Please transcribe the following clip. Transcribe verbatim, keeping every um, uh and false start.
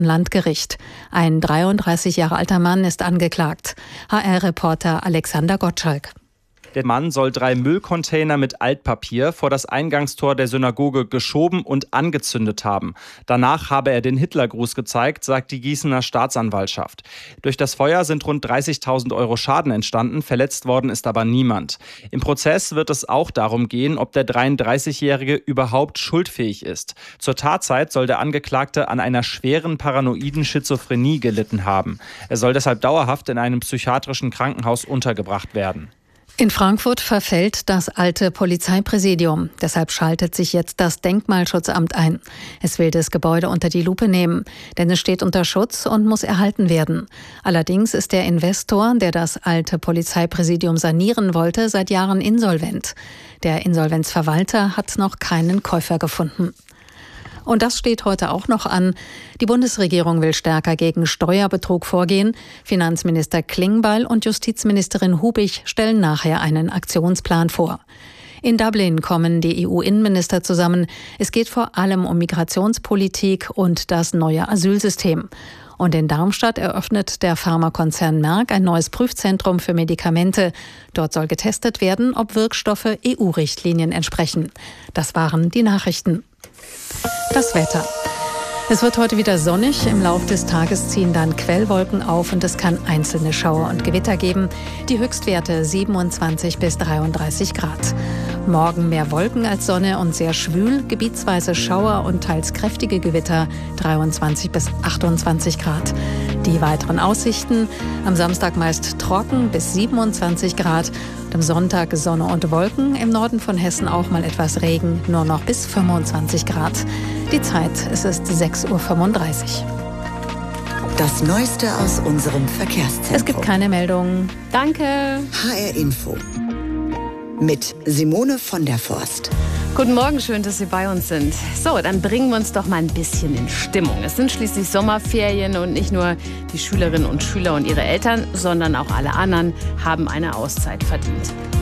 Landgericht. Ein dreiunddreißig Jahre alter Mann ist angeklagt. H R-Reporter Alexander Gottschalk. Der Mann soll drei Müllcontainer mit Altpapier vor das Eingangstor der Synagoge geschoben und angezündet haben. Danach habe er den Hitlergruß gezeigt, sagt die Gießener Staatsanwaltschaft. Durch das Feuer sind rund dreißigtausend Euro Schaden entstanden, verletzt worden ist aber niemand. Im Prozess wird es auch darum gehen, ob der dreiunddreißigjährige überhaupt schuldfähig ist. Zur Tatzeit soll der Angeklagte an einer schweren paranoiden Schizophrenie gelitten haben. Er soll deshalb dauerhaft in einem psychiatrischen Krankenhaus untergebracht werden. In Frankfurt verfällt das alte Polizeipräsidium. Deshalb schaltet sich jetzt das Denkmalschutzamt ein. Es will das Gebäude unter die Lupe nehmen, denn es steht unter Schutz und muss erhalten werden. Allerdings ist der Investor, der das alte Polizeipräsidium sanieren wollte, seit Jahren insolvent. Der Insolvenzverwalter hat noch keinen Käufer gefunden. Und das steht heute auch noch an. Die Bundesregierung will stärker gegen Steuerbetrug vorgehen. Finanzminister Klingbeil und Justizministerin Hubig stellen nachher einen Aktionsplan vor. In Dublin kommen die E U-Innenminister zusammen. Es geht vor allem um Migrationspolitik und das neue Asylsystem. Und in Darmstadt eröffnet der Pharmakonzern Merck ein neues Prüfzentrum für Medikamente. Dort soll getestet werden, ob Wirkstoffe E U-Richtlinien entsprechen. Das waren die Nachrichten. Das Wetter. Es wird heute wieder sonnig. Im Laufe des Tages ziehen dann Quellwolken auf und es kann einzelne Schauer und Gewitter geben. Die Höchstwerte siebenundzwanzig bis dreiunddreißig Grad. Morgen mehr Wolken als Sonne und sehr schwül, gebietsweise Schauer und teils kräftige Gewitter, dreiundzwanzig bis achtundzwanzig Grad. Die weiteren Aussichten: am Samstag meist trocken bis siebenundzwanzig Grad. Und am Sonntag Sonne und Wolken, im Norden von Hessen auch mal etwas Regen, nur noch bis fünfundzwanzig Grad. Die Zeit, es ist sechs Uhr fünfunddreißig. Das Neueste aus unserem Verkehrszentrum. Es gibt keine Meldungen. Danke. H R Info mit Simone von der Forst. Guten Morgen, schön, dass Sie bei uns sind. So, dann bringen wir uns doch mal ein bisschen in Stimmung. Es sind schließlich Sommerferien und nicht nur die Schülerinnen und Schüler und ihre Eltern, sondern auch alle anderen haben eine Auszeit verdient.